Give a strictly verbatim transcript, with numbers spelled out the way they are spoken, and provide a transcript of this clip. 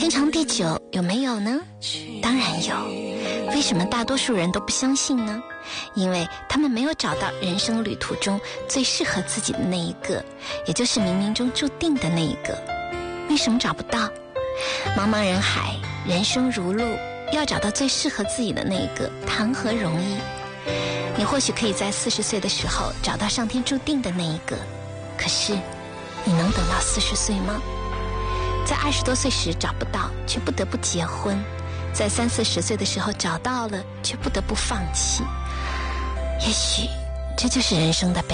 天长地久有没有呢？当然有。为什么大多数人都不相信呢？因为他们没有找到人生旅途中最适合自己的那一个，也就是冥冥中注定的那一个。为什么找不到？茫茫人海，人生如路，要找到最适合自己的那一个，谈何容易？你或许可以在四十岁的时候找到上天注定的那一个，可是你能等到四十岁吗？在二十多岁时找不到，却不得不结婚；在三四十岁的时候找到了，却不得不放弃。也许这就是人生的悲